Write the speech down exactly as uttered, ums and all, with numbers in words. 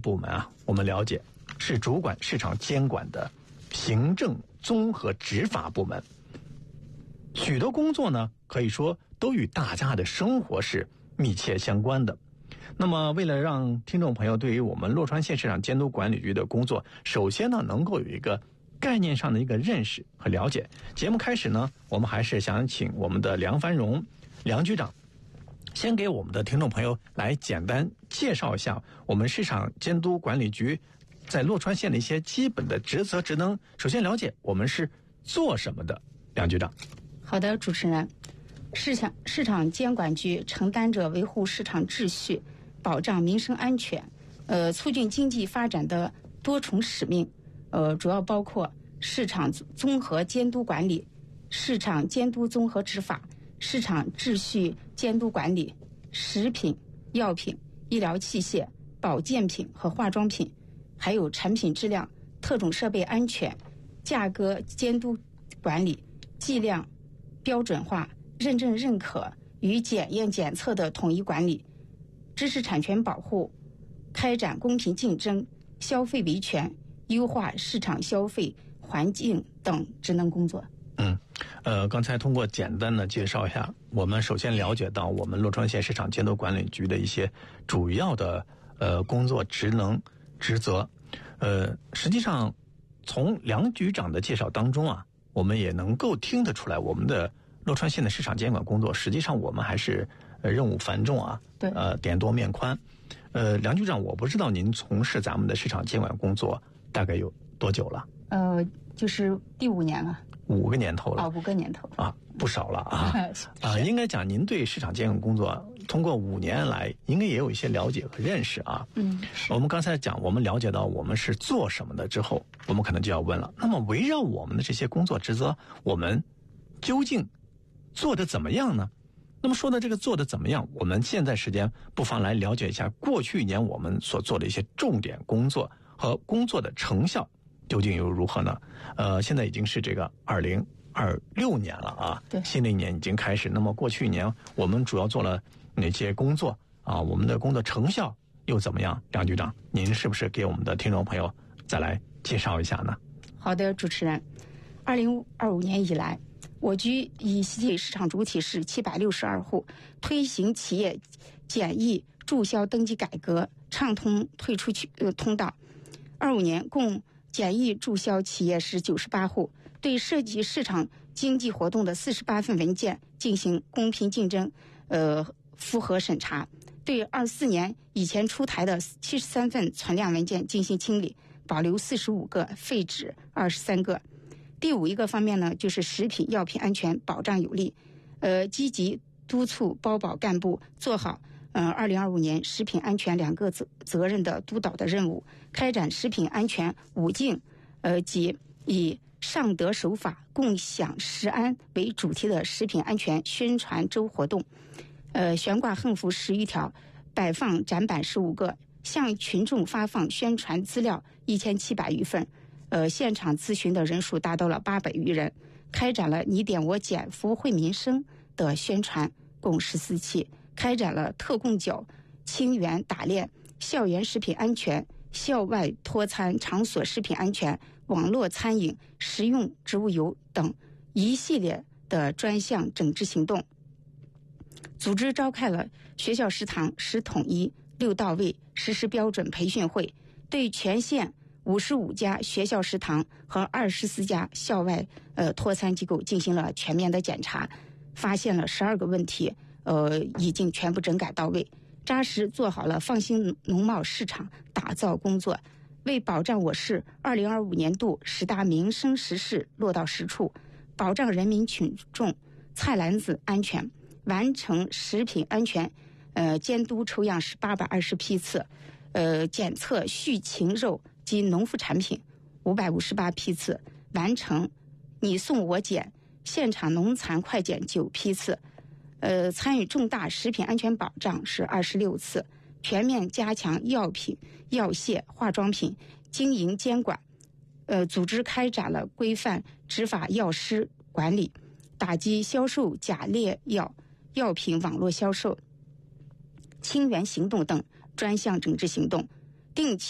部门啊，我们了解是主管市场监管的行政综合执法部门。许多工作呢，可以说都与大家的生活是密切相关的。那么为了让听众朋友对于我们洛川县市场监督管理局的工作，首先呢能够有一个概念上的一个认识和了解，节目开始呢，我们还是想请我们的梁繁荣梁局长先给我们的听众朋友来简单介绍一下我们市场监督管理局在洛川县的一些基本的职责职能。首先了解我们是做什么的，梁局长。 好的，主持人，市场市场监管局承担着维护市场秩序、保障民生安全、呃促进经济发展的多重使命，呃主要包括市场综合监督管理、市场监督综合执法、市场秩序监督管理、食品、药品、医疗器械、保健品和化妆品，还有产品质量、特种设备安全、价格监督管理、计量标准化、认证认可与检验检测的统一管理、知识产权保护、开展公平竞争、消费维权、优化市场消费环境等职能工作。 嗯，呃，刚才通过简单的介绍一下，我们首先了解到我们洛川县市场监督管理局的一些主要的呃工作职能职责。呃，实际上从梁局长的介绍当中啊，我们也能够听得出来，我们的洛川县的市场监管工作，实际上我们还是呃任务繁重啊， 对， 呃点多面宽。呃，梁局长，我不知道您从事咱们的市场监管工作大概有多久了？ 呃，就是第五年了。 五个年头了。 啊，五个年头啊，不少了啊啊！应该讲，您对市场监管工作通过五年来，应该也有一些了解和认识啊。 嗯， 我们刚才讲，我们了解到我们是做什么的之后，我们可能就要问了：那么围绕我们的这些工作职责，我们究竟做得怎么样呢？那么说的这个做得怎么样，我们现在时间不妨来了解一下过去一年我们所做的一些重点工作和工作的成效究竟又如何呢？呃，现在已经是这个二零二六年了啊， 对， 新的一年已经开始。那么过去一年我们主要做了哪些工作啊？我们的工作成效又怎么样？梁局长，您是不是给我们的听众朋友再来介绍一下呢？ 好的，主持人，二零二五年以来，我局以西北市场主体市七百六十二户，推行企业简易注销登记改革，畅通退出去呃通道。二五年共简易注销企业是九十八户，对涉及市场经济活动的四十八份文件进行公平竞争呃复核审查，对二四年以前出台的七十三份存量文件进行清理，保留四十五个，废止二十三个。第五一个方面呢，就是食品药品安全保障有力，呃，积极督促包保干部做好呃二零二五年食品安全两个责责任的督导的任务，开展食品安全五敬呃及以上德守法共享食安为主题的食品安全宣传周活动，呃悬挂横幅十余条，摆放展板十五个，向群众发放宣传资料一千七百余份，呃现场咨询的人数达到了八百余人，开展了你点我捡服务惠民生的宣传共十四期，开展了特供缴、清源打链、校园食品安全、校外托餐场所食品安全、网络餐饮、食用植物油等一系列的专项整治行动，组织召开了学校食堂十统一六到位实施标准培训会，对全县五十五家学校食堂和二十四家校外呃托餐机构进行了全面的检查，发现了十二个问题，呃已经全部整改到位，扎实做好了放心农贸市场打造工作，为保障我市二零二五年度十大民生实事落到实处，保障人民群众菜篮子安全，完成食品安全呃监督抽样是八百二十批次，呃检测畜禽肉及农副产品五百五十八批次，完成你送我检现场农残快检九批次，呃参与重大食品安全保障是二十六次，全面加强药品、药械、化妆品经营监管，呃组织开展了规范执法药师管理，打击销售假劣药、药品网络销售、清源行动等专项整治行动，定期